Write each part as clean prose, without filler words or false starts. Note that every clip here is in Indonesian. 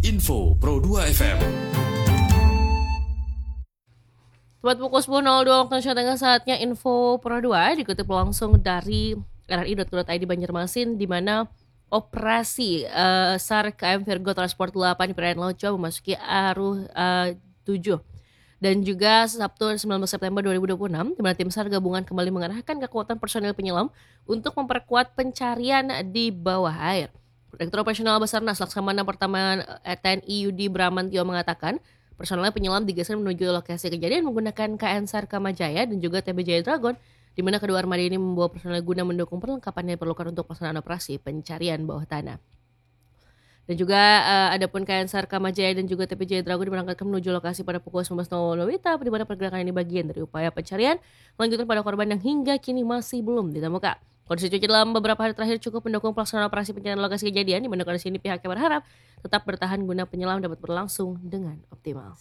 Info Pro 2 FM. Tepat pukul 10.02 waktu Indonesia Tengah, saatnya Info Pro 2 dikutip langsung dari rri.go.id Banjarmasin, di mana operasi SAR KM Virgo Transport 8 di perairan Laut Jawa memasuki Aruh 7. Dan juga Sabtu 19 September 2026, di mana tim SAR gabungan kembali mengerahkan kekuatan personil penyelam untuk memperkuat pencarian di bawah air. Direktur Operasional Basarnas Laksamana Pertama TNI Yudi Bramantio mengatakan, personel penyelam digeser menuju lokasi kejadian menggunakan KN SAR Kamajaya dan juga TB Jaya Dragon, di mana kedua armada ini membawa personel guna mendukung perlengkapan yang diperlukan untuk pelaksanaan operasi pencarian bawah tanah. Dan juga adapun KN SAR Kamajaya dan juga TB Jaya Dragon diberangkatkan menuju lokasi pada pukul 19.00 WITA, di mana pergerakan ini bagian dari upaya pencarian lanjutan pada korban yang hingga kini masih belum ditemukan. Kondisi cuaca dalam beberapa hari terakhir cukup mendukung pelaksanaan operasi pencarian lokasi kejadian, di mana kondisi ini pihaknya berharap tetap bertahan guna penyelam dapat berlangsung dengan optimal.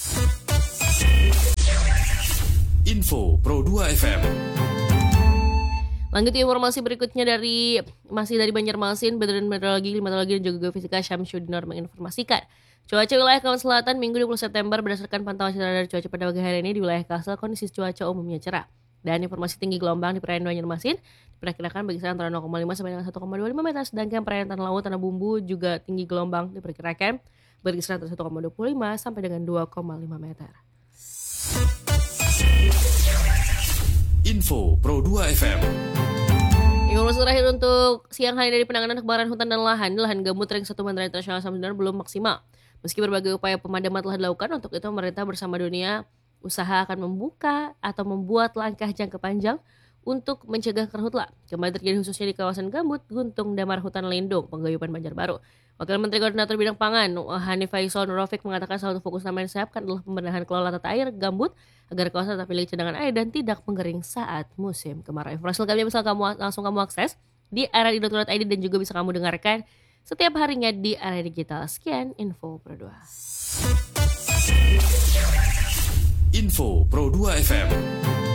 Info Pro 2 FM. Lanjut informasi berikutnya masih dari Banjarmasin. Badan Meteorologi, Klimatologi dan juga Geofisika Syamsuddinor menginformasikan cuaca wilayah Kalimantan Selatan Minggu 20 September berdasarkan pantauan radar cuaca pada pagi hari ini di wilayah Kalsel kondisi cuaca umumnya cerah. Dan informasi tinggi gelombang di perairan Banjarmasin diperkirakan berkisar antara 0,5 sampai dengan 1,25 meter, sedangkan perairan Tanah Laut, Tanah Bumbu juga tinggi gelombang diperkirakan berkisar antara 1,25 sampai dengan 2,5 meter. Info Pro 2 FM. Informasi terakhir untuk siang hari dari penanganan kebakaran hutan dan lahan gambut Ring 1 Bandara Internasional Samsudinor belum maksimal. Meski berbagai upaya pemadaman telah dilakukan, untuk itu pemerintah bersama dunia usaha akan membuka atau membuat langkah jangka panjang untuk mencegah karhutla kembali terjadi, khususnya di kawasan gambut Guntung Damar Hutan Lindung, Penggayuban Banjarbaru. Wakil Menteri Koordinator Bidang Pangan Hanif Faisal Nurofik mengatakan salah satu fokus utama yang disiapkan adalah pembenahan kelola tata air gambut agar kawasan tetap memiliki cadangan air dan tidak mengering saat musim kemarau. Informasi lengkapnya bisa langsung kamu akses di rri.go.id dan juga bisa kamu dengarkan setiap harinya di area digital. Sekian Info Pro 2. Info Pro 2 FM.